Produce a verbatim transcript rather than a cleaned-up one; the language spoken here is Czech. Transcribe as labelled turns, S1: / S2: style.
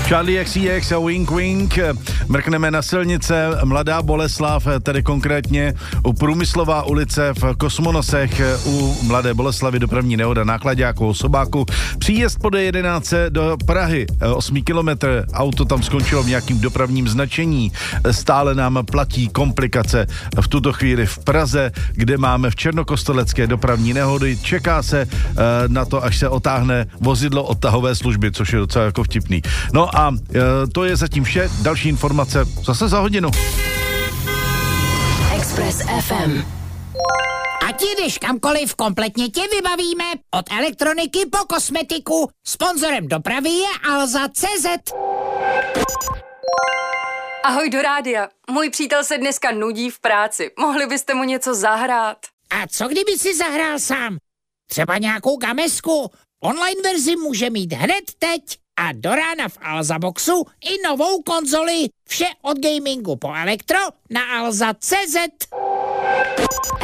S1: Charlie X C X a Wink Wink. Mrkneme na silnice. Mladá Boleslav, tedy konkrétně u Průmyslová ulice v Kosmonosech u Mladé Boleslavy dopravní nehoda náklaďáku osobáku. Příjezd po D jedenáct do Prahy, osm kilometr, auto tam skončilo v nějakým dopravním značení. Stále nám platí komplikace v tuto chvíli v Praze, kde máme v Černokostelecké dopravní nehody. Čeká se na to, až se otáhne vozidlo odtahové služby, což je docela jako vtipný. No a e, to je zatím vše. Další informace zase za hodinu.
S2: Express F M.
S3: Ať jdeš kamkoliv, kompletně tě vybavíme. Od elektroniky po kosmetiku. Sponzorem dopravy je Alza tečka cé zet.
S4: Ahoj do rádia. Můj přítel se dneska nudí v práci. Mohli byste mu něco zahrát?
S3: A co kdyby si zahrál sám? Třeba nějakou gamesku. Online verzi může mít hned teď. A do rána v Alza Boxu i novou konzoli. Vše od gamingu po elektro na alza tečka cé zet.